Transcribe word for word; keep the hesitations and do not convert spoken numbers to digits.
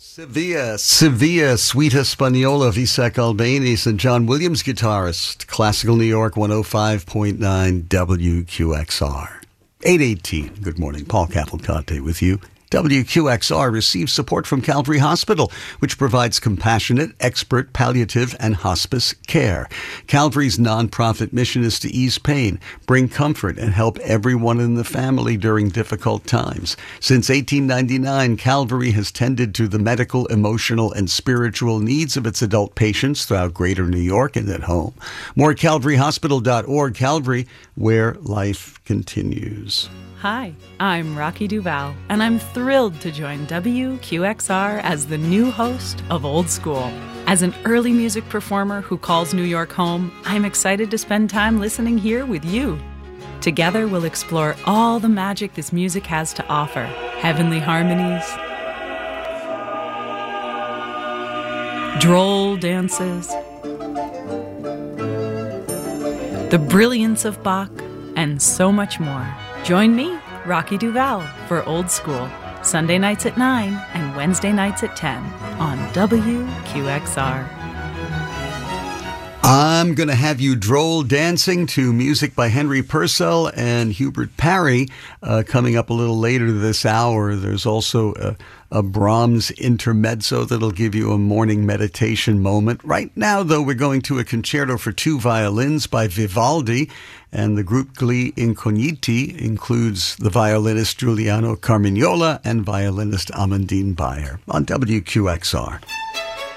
Sevilla, Sevilla, Suite Española, Visek Albéniz, and John Williams, guitarist, Classical New York, one oh five point nine W Q X R. eight eighteen, good morning, Paul Cavalcante with you. W Q X R receives support from Calvary Hospital, which provides compassionate, expert palliative and hospice care. Calvary's nonprofit mission is to ease pain, bring comfort, and help everyone in the family during difficult times. Since eighteen ninety-nine, Calvary has tended to the medical, emotional, and spiritual needs of its adult patients throughout greater New York and at home. More calvary hospital dot org. Calvary, where life continues. Hi, I'm Rocky Duval, and I'm thrilled to join W Q X R as the new host of Old School. As an early music performer who calls New York home, I'm excited to spend time listening here with you. Together, we'll explore all the magic this music has to offer. Heavenly harmonies, droll dances, the brilliance of Bach, and so much more. Join me, Rocky Duval, for Old School, Sunday nights at nine and Wednesday nights at ten on W Q X R. I'm going to have you droll dancing to music by Henry Purcell and Hubert Parry uh, coming up a little later this hour. There's also a, a Brahms intermezzo that'll give you a morning meditation moment. Right now, though, we're going to a concerto for two violins by Vivaldi, and the group Gli Incogniti includes the violinist Giuliano Carmignola and violinist Amandine Bayer on W Q X R.